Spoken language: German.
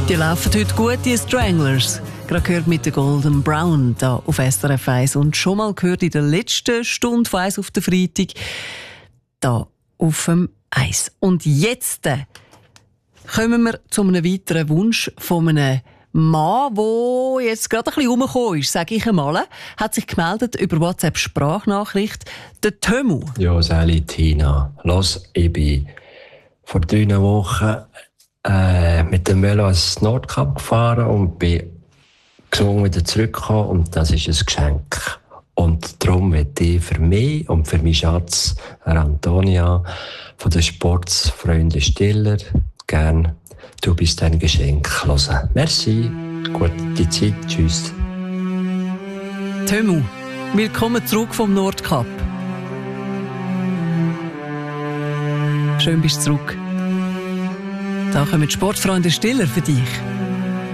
Die laufen heute gut, die Stranglers. Gerade gehört mit der Golden Brown da auf SRF 1 und schon mal gehört in der letzten Stunde von 1 auf den Freitag da auf dem 1. Und jetzt kommen wir zu einem weiteren Wunsch von einem Mann, der jetzt gerade ein bisschen rumgekommen ist, sage ich einmal, hat sich gemeldet über WhatsApp-Sprachnachricht. Der Tömu. Ja, Sally, Tina. Los, ich bin vor 3 Wochen mit dem Velo ins Nordkap gefahren und bin gezwungen wieder zurückgekommen. Und das ist ein Geschenk. Und darum möchte ich für mich und für meinen Schatz, Antonia, von den Sportsfreunden Stiller, gerne «Du bist ein Geschenk» hören. Merci, gute Zeit, tschüss. Tömu, willkommen zurück vom Nordkap. Schön bist du zurück. Da kommen die Sportfreunde Stiller für dich.